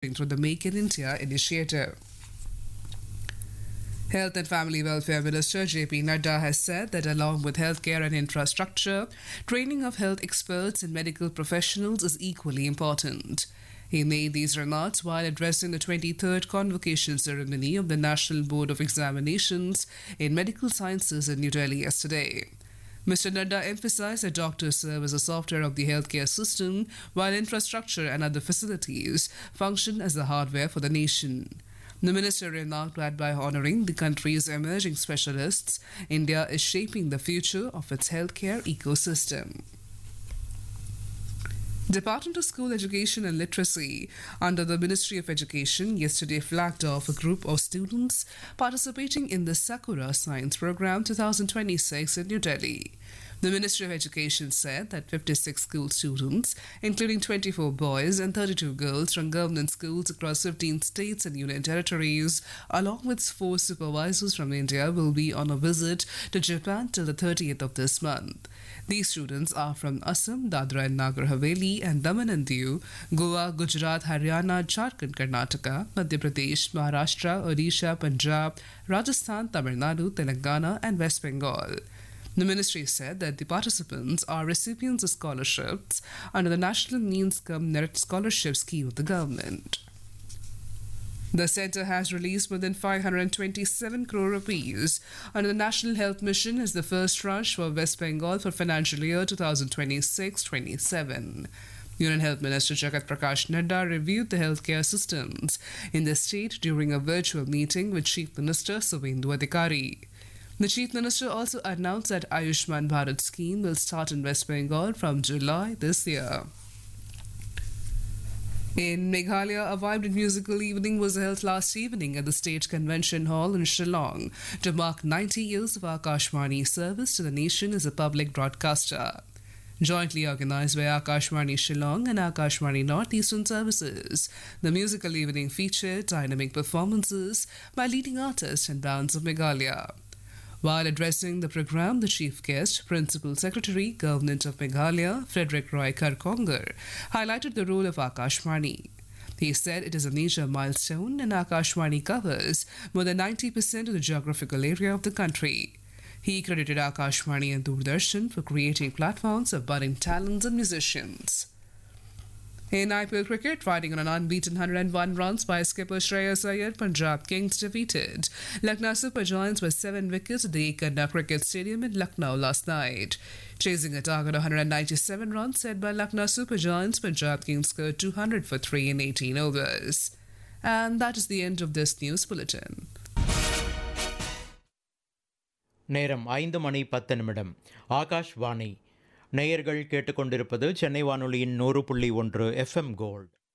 developing through the Make in India initiative. Health and Family Welfare Minister JP Nadda has said that along with healthcare and infrastructure, training of health experts and medical professionals is equally important. He made these remarks while addressing the 23rd convocation ceremony of the National Board of Examinations in Medical Sciences in New Delhi yesterday. Mr. Nadda emphasized that doctors serve as a software of the healthcare system, while infrastructure and other facilities function as the hardware for the nation. The minister remarked that by honoring the country's emerging specialists, India is shaping the future of its healthcare ecosystem. Department of School Education and Literacy under the Ministry of Education yesterday flagged off a group of students participating in the Sakura Science Program 2026 in New Delhi. The Ministry of Education said that 56 school students, including 24 boys and 32 girls from government schools across 15 states and union territories, along with 4 supervisors from India, will be on a visit to Japan till the 30th of this month. These students are from Assam, Dadra and Nagar Haveli, and Daman and Diu, Goa, Gujarat, Haryana, Jharkhand, Karnataka, Madhya Pradesh, Maharashtra, Odisha, Punjab, Rajasthan, Tamil Nadu, Telangana, and West Bengal. The ministry said that the participants are recipients of scholarships under the National Means Cum Merit Scholarship Scheme of the government. The centre has released more than 527 crore rupees under the National Health Mission as the first tranche for West Bengal for financial year 2026-27. Union Health Minister Jagat Prakash Nadda reviewed the healthcare systems in the state during a virtual meeting with Chief Minister Suvendu Adhikari. The Chief Minister also announced that Ayushman Bharat scheme will start in West Bengal from July this year. In Meghalaya, a vibrant musical evening was held last evening at the State Convention Hall in Shillong to mark 90 years of Akashvani service to the nation as a public broadcaster. Jointly organized by Akashvani Shillong and Akashvani Northeastern Services, the musical evening featured dynamic performances by leading artists and bands of Meghalaya. While addressing the program, the chief guest, Principal Secretary, Government of Meghalaya, Frederick Roy Karkonger, highlighted the role of Akashvani. He said it is a major milestone and Akashvani covers more than 90% of the geographical area of the country. He credited Akashvani and Doordarshan for creating platforms of budding talents and musicians. In IPL cricket, riding on an unbeaten 101 runs by skipper Shreyas Iyer, Punjab Kings defeated Lucknow Super Giants by 7 wickets at the Ekana Cricket Stadium in Lucknow last night. Chasing a target of 197 runs set by Lucknow Super Giants, Punjab Kings scored 200 for 3 in 18 overs. And that is the end of this news bulletin. நேரம் 5:10 ஆகாஷ்வாணி. நேயர்கள் கேட்டுக்கொண்டிருப்பது சென்னை வானொலியின் 100.1 FM gold.